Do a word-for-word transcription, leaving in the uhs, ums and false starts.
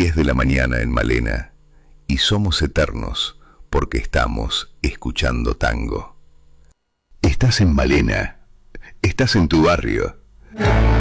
diez de la mañana en Malena y somos eternos porque estamos escuchando tango. Estás en Malena, estás en tu barrio.